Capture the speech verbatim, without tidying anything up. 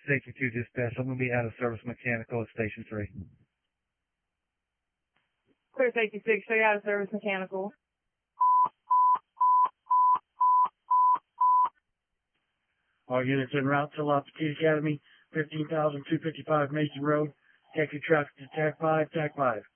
Safety two dispatch. I'm going to be out of service mechanical at station three. Clear safety six, show you out of service mechanical. All units en route to Lafayette Academy, fifteen thousand two hundred fifty-five Mason Road. Detective traffic to TAC five, TAC five.